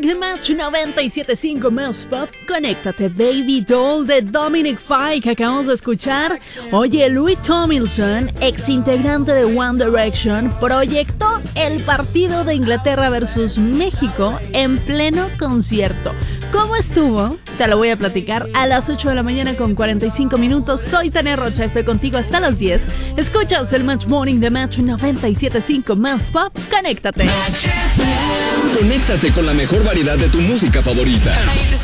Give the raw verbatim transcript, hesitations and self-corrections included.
de Match noventa y siete punto cinco Más Pop. Conéctate, Baby Doll de Dominic Fike que acabamos de escuchar. Oye, Louis Tomlinson, ex integrante de One Direction, proyectó el partido de Inglaterra versus México en pleno concierto. ¿Cómo estuvo? Te lo voy a platicar a las ocho de la mañana con cuarenta y cinco minutos. Soy Tania Rocha, estoy contigo hasta las diez. Escuchas el Match Morning de Match noventa y siete punto cinco Más Pop. Conéctate. Conéctate con la mejor variedad de tu música favorita.